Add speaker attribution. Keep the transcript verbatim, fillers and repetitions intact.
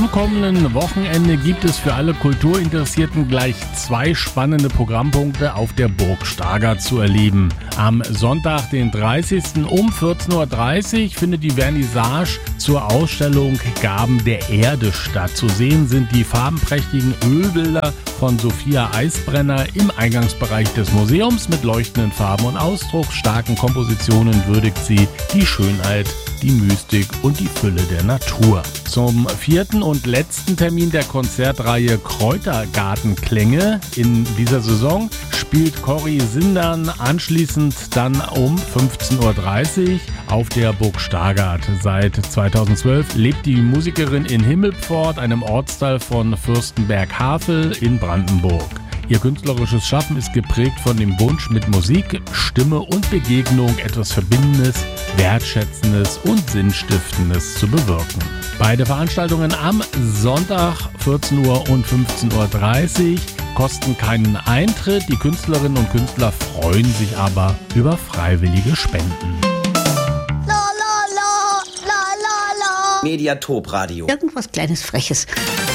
Speaker 1: Am kommenden Wochenende gibt es für alle Kulturinteressierten gleich zwei spannende Programmpunkte auf der Burg Stargard zu erleben. Am Sonntag, den dreißigsten um vierzehn Uhr dreißig findet die Vernissage zur Ausstellung Gaben der Erde statt. Zu sehen sind die farbenprächtigen Ölbilder von Sophia Eisbrenner im Eingangsbereich des Museums. Mit leuchtenden Farben und ausdrucksstarken Kompositionen würdigt sie die Schönheit, die Mystik und die Fülle der Natur. Zum vierten und letzten Termin der Konzertreihe Kräutergartenklänge in dieser Saison spielt Corrie Sindern anschließend dann um fünfzehn Uhr dreißig auf der Burg Stargard. Seit zweitausendzwölf lebt die Musikerin in Himmelpfort, einem Ortsteil von Fürstenberg-Havel in Brandenburg. Ihr künstlerisches Schaffen ist geprägt von dem Wunsch, mit Musik, Stimme und Begegnung etwas Verbindendes, Wertschätzendes und Sinnstiftendes zu bewirken. Beide Veranstaltungen am Sonntag vierzehn Uhr und fünfzehn Uhr dreißig kosten keinen Eintritt. Die Künstlerinnen und Künstler freuen sich aber über freiwillige Spenden.
Speaker 2: Mediatop Radio.
Speaker 3: Irgendwas Kleines, Freches.